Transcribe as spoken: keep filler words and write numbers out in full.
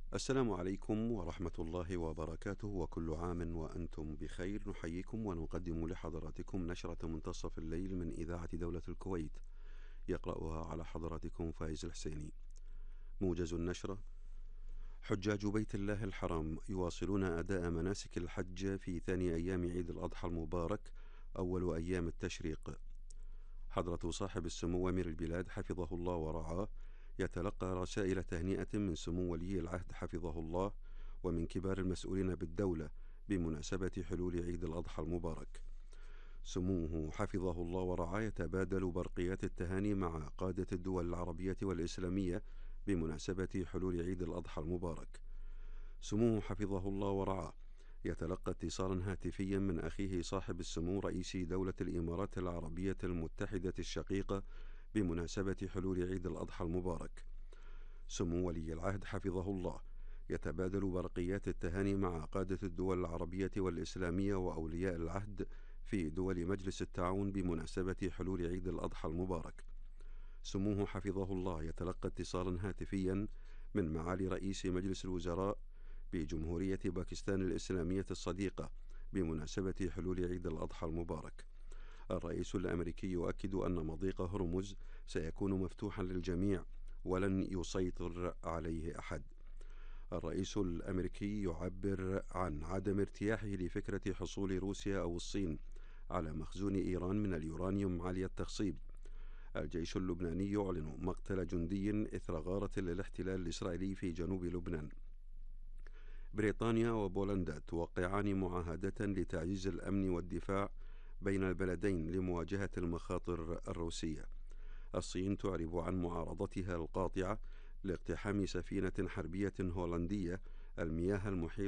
السلام عليكم ورحمة الله وبركاته، وكل عام وأنتم بخير. نحييكم ونقدم لحضراتكم نشرة منتصف الليل من إذاعة دولة الكويت، يقرأها على حضراتكم فايز الحسيني. موجز النشرة: حجاج بيت الله الحرام يواصلون أداء مناسك الحج في ثاني أيام عيد الأضحى المبارك، أول أيام التشريق. حضرة صاحب السمو أمير البلاد حفظه الله ورعاه يتلقى رسائل تهنئة من سمو ولي العهد حفظه الله ومن كبار المسؤولين بالدولة بمناسبة حلول عيد الأضحى المبارك. سموه حفظه الله ورعاه يتبادل برقيات التهاني مع قادة الدول العربية والإسلامية بمناسبة حلول عيد الأضحى المبارك. سموه حفظه الله ورعاه يتلقى اتصالا هاتفيا من أخيه صاحب السمو رئيس دولة الإمارات العربية المتحدة الشقيقة بمناسبة حلول عيد الأضحى المبارك. سمو ولي العهد حفظه الله يتبادل برقيات التهاني مع قادة الدول العربية والإسلامية وأولياء العهد في دول مجلس التعاون بمناسبة حلول عيد الأضحى المبارك. سموه حفظه الله يتلقى اتصالا هاتفيا من معالي رئيس مجلس الوزراء بجمهورية باكستان الإسلامية الصديقة بمناسبة حلول عيد الأضحى المبارك. الرئيس الأمريكي يؤكد أن مضيق هرمز سيكون مفتوحا للجميع ولن يسيطر عليه أحد. الرئيس الأمريكي يعبر عن عدم ارتياحه لفكرة حصول روسيا أو الصين على مخزون إيران من اليورانيوم عالي التخصيب. الجيش اللبناني يعلن مقتل جندي إثر غارة للاحتلال الإسرائيلي في جنوب لبنان. بريطانيا وبولندا توقعان معاهدة لتعزيز الأمن والدفاع بين البلدين لمواجهة المخاطر الروسية. الصين تعرب عن معارضتها القاطعة لاقتحام سفينة حربية هولندية المياه المحيطة